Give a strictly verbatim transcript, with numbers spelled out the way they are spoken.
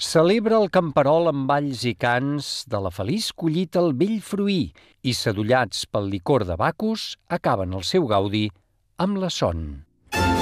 Celebra el camperol amb balls i cants de la feliç collita el vell fruí i, sadollats pel licor de Bacus, acaben el seu gaudi amb la son.